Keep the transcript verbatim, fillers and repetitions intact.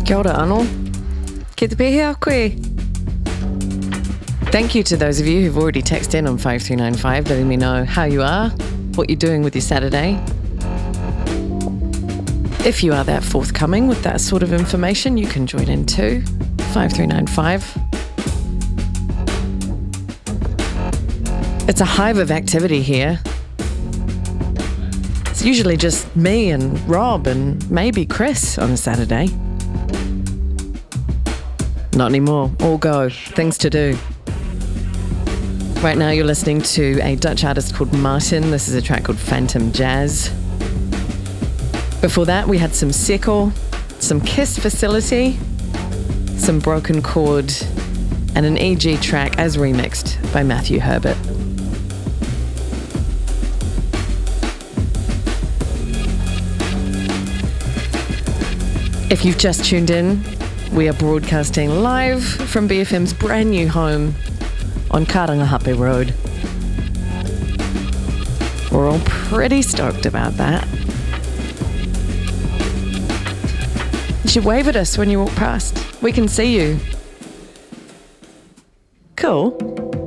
Kia ora anō. Ki te pēhea koe. Thank you to those of you who've already texted in on five three nine five letting me know how you are, what you're doing with your Saturday. If you are that forthcoming with that sort of information, you can join in too. five three nine five. It's a hive of activity here. It's usually just me and Rob and maybe Chris on a Saturday. Not anymore. All go. Things to do. Right now you're listening to a Dutch artist called Martin. This is a track called Phantom Jazz. Before that we had some Seko, some Kiss Facility, some Broken Chord, and an E G track as remixed by Matthew Herbert. If you've just tuned in, we are broadcasting live from B F M's brand new home on Karangahape Road. We're all pretty stoked about that. You should wave at us when you walk past. We can see you. Cool.